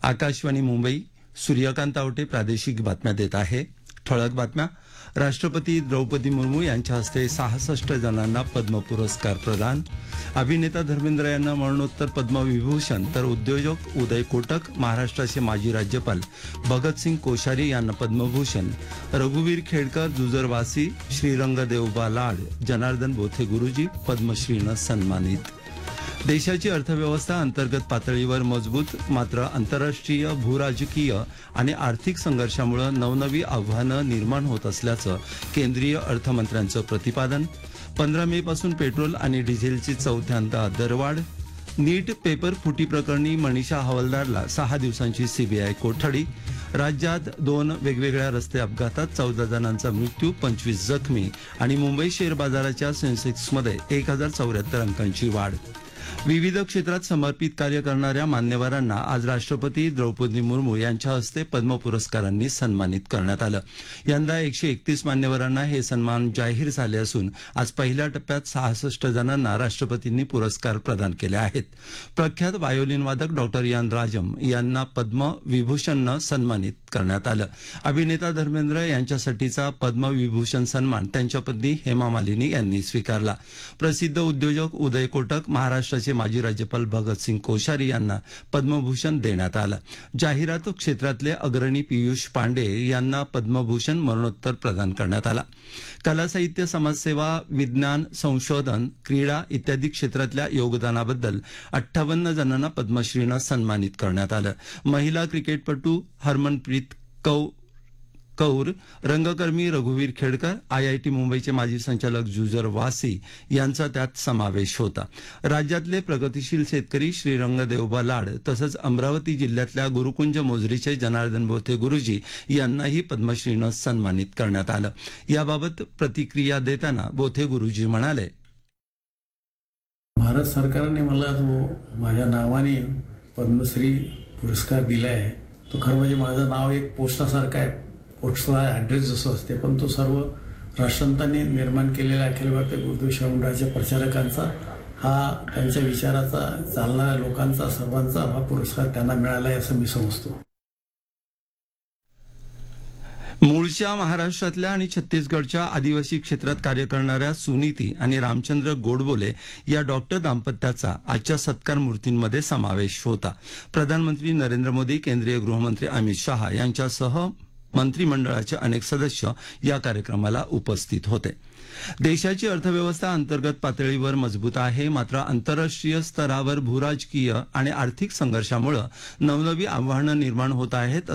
आकाशवाणी मुंबई. सूर्यकांत आवटे प्रादेशिक बातम्या देत आहे. ठळक बातम्या. राष्ट्रपती द्रौपदी मुर्मू यांच्या हस्ते 66 जणांना पद्म पुरस्कार प्रदान. अभिनेता धर्मेंद्र यांना मरणोत्तर पद्मविभूषण तर उद्योजक उदय कोटक, महाराष्ट्राचे माजी राज्यपाल भगतसिंग कोश्यारी यांना पद्मभूषण, रघुवीर खेडकर, जुजरवासी श्रीरंग देवबा लाड, जनार्दन बोथे गुरुजी पद्मश्रीनं सन्मानित. देशाची अर्थव्यवस्था अंतर्गत पातळीवर मजबूत, मात्र आंतरराष्ट्रीय भूराजकीय आणि आर्थिक संघर्षामुळे नवनवी आव्हानं निर्माण होत असल्याचं केंद्रीय अर्थमंत्र्यांचं प्रतिपादन. 15 मे पासून पेट्रोल आणि डिझेलची चौथ्यांदा दरवाढ. नीट पेपर फुटी प्रकरणी मनीषा हवालदारला 6 दिवसांची सीबीआय कोठडी. राज्यात 2 वेगवेगळ्या रस्ते अपघातात 14 जणांचा मृत्यू, 25 जखमी. आणि मुंबई शेअर बाजाराच्या सेन्सेक्समध्ये 1074 अंकांची वाढ. विविध क्षेत्रात समर्पित कार्य करणाऱ्या मान्यवरांना आज राष्ट्रपती द्रौपदी मुर्मू यांच्या हस्ते पद्म पुरस्कारांनी सन्मानित करण्यात आलं. यंदा 131 मान्यवरांना हे सन्मान जाहीर झाले असून आज पहिल्या टप्प्यात 66 जणांना राष्ट्रपतींनी पुरस्कार प्रदान केले आहेत. प्रख्यात व्हायोलिन वादक डॉक्टर यान राजम यांना पद्म विभूषणनं सन्मानित करण्यात आलं. अभिनेता धर्मेंद्र यांच्यासाठीचा पद्म विभूषण सन्मान त्यांच्या पत्नी हेमा मालिनी यांनी स्वीकारला. प्रसिद्ध उद्योजक उदय कोटक, महाराष्ट्राचे माजी राज्यपाल भगतसिंग कोश्यारी यांना पद्मभूषण देण्यात आलं. जाहिरात क्षेत्रातले अग्रणी पियुष पांडे यांना पद्मभूषण मरणोत्तर प्रदान करण्यात आला. कला, साहित्य, समाजसेवा, विज्ञान, संशोधन, क्रीडा इत्यादी क्षेत्रातल्या योगदानाबद्दल 58 जणांना पद्मश्रीनं सन्मानित करण्यात आलं. महिला क्रिकेटपटू हरमनप्रीत कौर, रंगकर्मी रघुवीर खेडकर, IIT मुंबईचे माजी संचालक जुजर वासी यांचा त्यात समावेश होता. राज्यातले प्रगतिशील शेतकरी श्रीरंग देवबा लाड तसंच अमरावती जिल्ह्यातल्या गुरुकुंज मोजरीचे जनार्दन बोथे गुरुजी यांनाही पद्मश्रीनं सन्मानित करण्यात आलं. याबाबत प्रतिक्रिया देताना बोथे गुरुजी म्हणाले, भारत सरकारने मला जो माझ्या नावाने पद्मश्री पुरस्कार दिला आहे तो खरं म्हणजे माझं नाव एक पोस्टासारखं आहे. पोस्टला ॲड्रेस जसं असते, पण तो सर्व राष्ट्रसंतांनी निर्माण केलेल्या अखिल भारतीय उर्दू मंडळाच्या प्रचारकांचा, हा त्यांच्या विचाराचा चालणाऱ्या लोकांचा, सर्वांचा हा पुरस्कार त्यांना मिळाला आहे असं मी समजतो. मूळच्या महाराष्ट्रातल्या आणि छत्तीसगडच्या आदिवासी क्षेत्रात कार्य करणाऱ्या सुनीती आणि रामचंद्र गोडबोले या डॉक्टर दाम्पत्याचा आजच्या सत्कार मूर्तींमध्ये समावेश होता. प्रधानमंत्री नरेंद्र मोदी, केंद्रीय गृहमंत्री अमित शहा यांच्यासह मंत्रिमंडळाचे अनेक सदस्य या कार्यक्रमाला उपस्थित होते. देशाची अर्थव्यवस्था अंतर्गत पातळीवर मजबूत आहे, मात्र आंतरराष्ट्रीय स्तरावर भूराजकीय आणि आर्थिक संघर्षामुळे नवनवी आव्हानं निर्माण होत आहेत